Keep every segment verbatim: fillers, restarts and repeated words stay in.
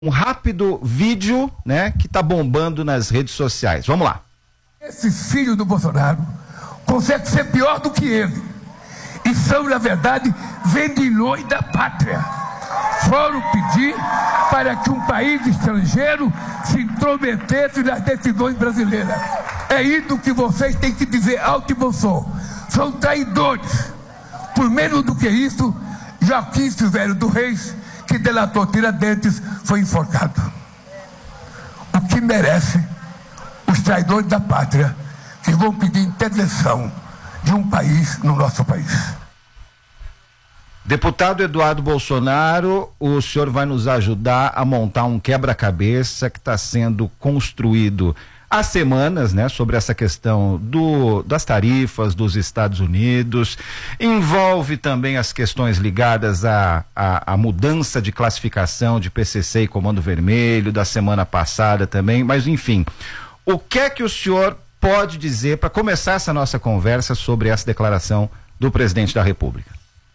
um rápido vídeo, né, que está bombando nas redes sociais. Vamos lá. Esse filho do Bolsonaro consegue ser pior do que ele. E são, na verdade, vendilhões da pátria. Foram pedir para que um país estrangeiro se intrometesse nas decisões brasileiras. É isso que vocês têm que dizer alto e bom som. São traidores. Por menos do que isso, Joaquim Silvério do Reis, que delatou Tiradentes, foi enforcado. O que merece os traidores da pátria que vão pedir intervenção de um país no nosso país. Deputado Eduardo Bolsonaro, o senhor vai nos ajudar a montar um quebra-cabeça que está sendo construído há semanas, né, sobre essa questão do, das tarifas dos Estados Unidos. Envolve também as questões ligadas à, à, à mudança de classificação de P C C e Comando Vermelho da semana passada também, mas enfim, o que é que o senhor pode dizer para começar essa nossa conversa sobre essa declaração do presidente da República?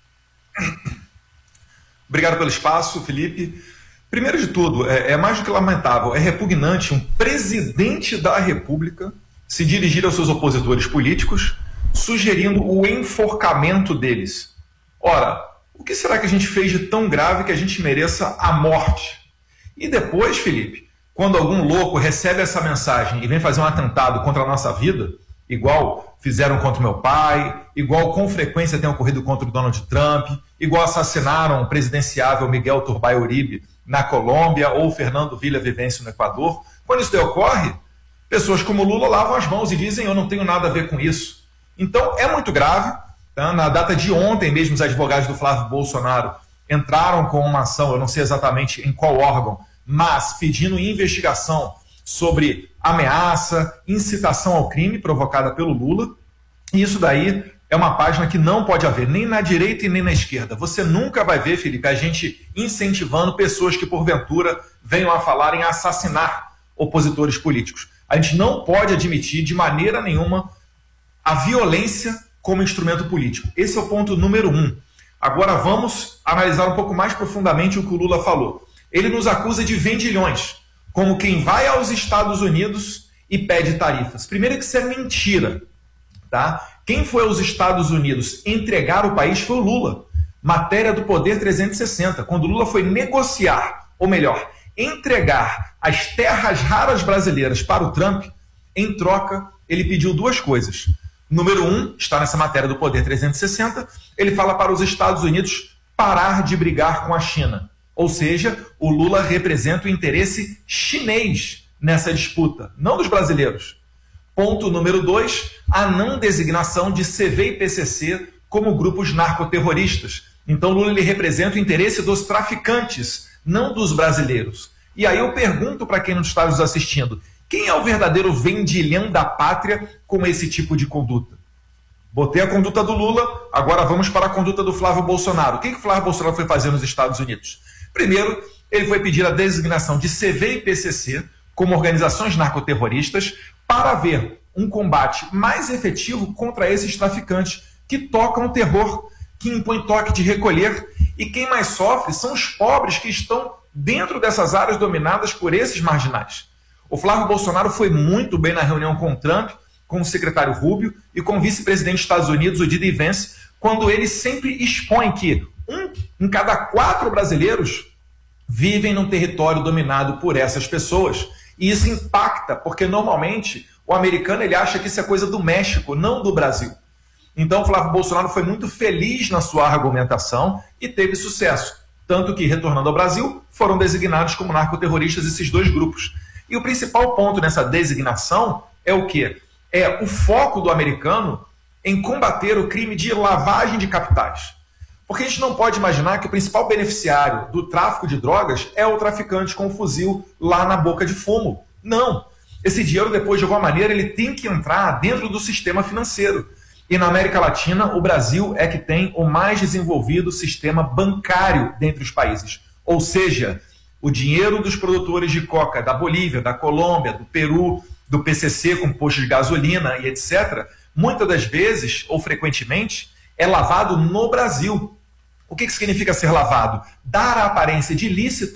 Obrigado pelo espaço, Felipe. Primeiro de tudo, é, é mais do que lamentável, é repugnante um presidente da República se dirigir aos seus opositores políticos, sugerindo o enforcamento deles. Ora, o que será que a gente fez de tão grave que a gente mereça a morte? E depois, Felipe, quando algum louco recebe essa mensagem e vem fazer um atentado contra a nossa vida, igual fizeram contra o meu pai, igual com frequência tem ocorrido contra o Donald Trump, igual assassinaram o presidenciável Miguel Turbay Uribe na Colômbia ou Fernando Villavicencio no Equador, quando isso ocorre, pessoas como Lula lavam as mãos e dizem eu não tenho nada a ver com isso. Então é muito grave. Tá? Na data de ontem mesmo, os advogados do Flávio Bolsonaro entraram com uma ação, eu não sei exatamente em qual órgão, mas pedindo investigação sobre ameaça, incitação ao crime provocada pelo Lula. E isso daí é uma página que não pode haver, nem na direita e nem na esquerda. Você nunca vai ver, Felipe, a gente incentivando pessoas que, porventura, venham a falar em assassinar opositores políticos. A gente não pode admitir, de maneira nenhuma, a violência como instrumento político. Esse é o ponto número um. Agora vamos analisar um pouco mais profundamente o que o Lula falou. Ele nos acusa de vendilhões, como quem vai aos Estados Unidos e pede tarifas. Primeiro que isso é mentira, tá? Quem foi aos Estados Unidos entregar o país foi o Lula. Matéria do Poder trezentos e sessenta. Quando o Lula foi negociar, ou melhor, entregar as terras raras brasileiras para o Trump, em troca, ele pediu duas coisas. Número um, está nessa matéria do Poder trezentos e sessenta, ele fala para os Estados Unidos parar de brigar com a China. Ou seja, o Lula representa o interesse chinês nessa disputa, não dos brasileiros. Ponto número dois, a não designação de C V e P C C como grupos narcoterroristas. Então Lula ele representa o interesse dos traficantes, não dos brasileiros. E aí eu pergunto para quem não está nos assistindo, quem é o verdadeiro vendilhão da pátria com esse tipo de conduta? Botei a conduta do Lula, agora vamos para a conduta do Flávio Bolsonaro. O que, que o Flávio Bolsonaro foi fazer nos Estados Unidos? Primeiro, ele foi pedir a designação de C V e P C C como organizações narcoterroristas para haver um combate mais efetivo contra esses traficantes que tocam o terror, que impõem toque de recolher, e quem mais sofre são os pobres que estão dentro dessas áreas dominadas por esses marginais. O Flávio Bolsonaro foi muito bem na reunião com o Trump, com o secretário Rubio e com o vice-presidente dos Estados Unidos, o Didi Vance, quando ele sempre expõe que um em cada quatro brasileiros vivem num território dominado por essas pessoas. E isso impacta, porque normalmente o americano ele acha que isso é coisa do México, não do Brasil. Então o Flávio Bolsonaro foi muito feliz na sua argumentação e teve sucesso. Tanto que, retornando ao Brasil, foram designados como narcoterroristas esses dois grupos. E o principal ponto nessa designação é o quê? É o foco do americano em combater o crime de lavagem de capitais. Porque a gente não pode imaginar que o principal beneficiário do tráfico de drogas é o traficante com o fuzil lá na boca de fumo. Não. Esse dinheiro, depois, de alguma maneira, ele tem que entrar dentro do sistema financeiro. E na América Latina, o Brasil é que tem o mais desenvolvido sistema bancário dentre os países. Ou seja, o dinheiro dos produtores de coca da Bolívia, da Colômbia, do Peru, do P C C com posto de gasolina e etcétera, muitas das vezes, ou frequentemente, é lavado no Brasil. O que, que significa ser lavado? Dar a aparência de ilícito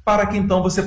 para que então você